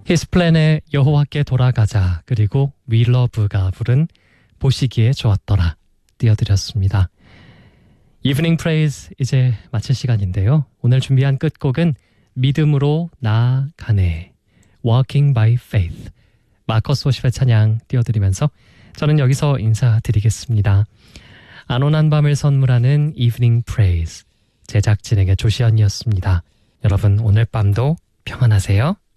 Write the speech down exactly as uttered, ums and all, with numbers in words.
히스플랜의 여호와께 돌아가자, 그리고 위러브가 부른 보시기에 좋았더라 띄워드렸습니다. 이브닝 프레이즈 이제 마칠 시간인데요. 오늘 준비한 끝곡은 믿음으로 나아가네, Walking by Faith, 마커스 워십의 찬양 띄워드리면서 저는 여기서 인사드리겠습니다. 안온한 밤을 선물하는 이브닝 프레이즈, 제작진에게 조시연이었습니다. 여러분 오늘 밤도 평안하세요.